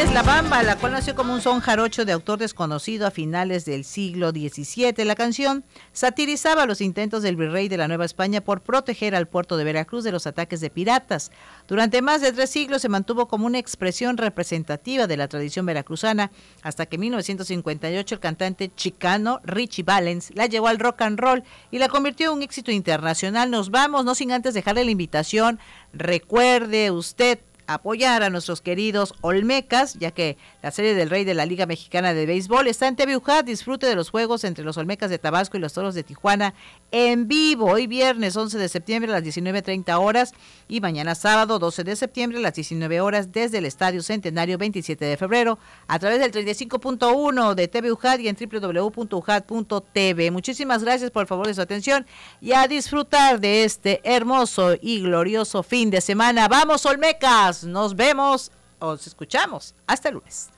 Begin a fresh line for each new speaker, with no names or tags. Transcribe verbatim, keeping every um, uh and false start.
es La Bamba, la cual nació como un son jarocho de autor desconocido a finales del siglo diecisiete. La canción satirizaba los intentos del virrey de la Nueva España por proteger al puerto de Veracruz de los ataques de piratas. Durante más de tres siglos se mantuvo como una expresión representativa de la tradición veracruzana, hasta que en mil novecientos cincuenta y ocho el cantante chicano Richie Valens la llevó al rock and roll y la convirtió en un éxito internacional. Nos vamos, no sin antes dejarle la invitación. Recuerde usted apoyar a nuestros queridos Olmecas, ya que la serie del Rey de la Liga Mexicana de Béisbol está en T V U J. Disfrute de los juegos entre los Olmecas de Tabasco y los Toros de Tijuana en vivo, hoy viernes once de septiembre a las diecinueve treinta horas y mañana sábado doce de septiembre a las diecinueve horas desde el Estadio Centenario veintisiete de febrero a través del treinta y cinco punto uno de T V U J y en doble u doble u doble u punto u j punto t v. Muchísimas gracias por el favor de su atención y a disfrutar de este hermoso y glorioso fin de semana. ¡Vamos, Olmecas! Nos vemos, os escuchamos. Hasta el lunes.